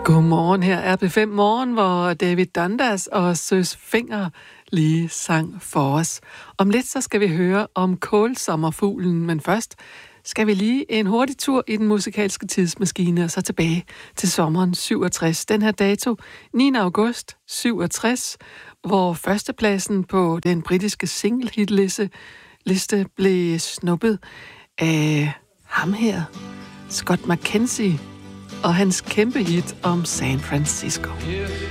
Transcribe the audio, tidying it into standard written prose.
Godmorgen, her er P5 Morgen, hvor David Dundas og Søs Fenger lige sang for os. Om lidt så skal vi høre om kålsommerfuglen, men først skal vi lige en hurtig tur i den musikalske tidsmaskine og så tilbage til sommeren 67. Den her dato, 9. august 67, hvor førstepladsen på den britiske single-hitliste blev snuppet af ham her, Scott McKenzie, og hans kæmpe hit om San Francisco.